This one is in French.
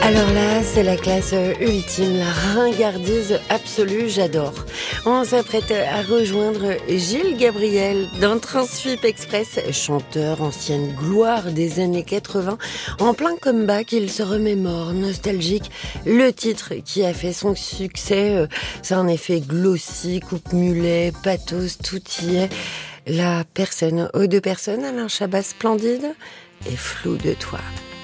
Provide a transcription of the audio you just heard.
Alors là, c'est la classe ultime, la ringardise absolue, j'adore. On s'apprête à rejoindre Gilles Gabriel dans Transfup Express, chanteur ancienne gloire des années 80. En plein comeback, il se remémore, nostalgique, le titre qui a fait son succès. C'est un effet glossy, coupe-mulet, pathos, tout y est. La personne aux deux personnes, Alain Chabat splendide et flou de toi.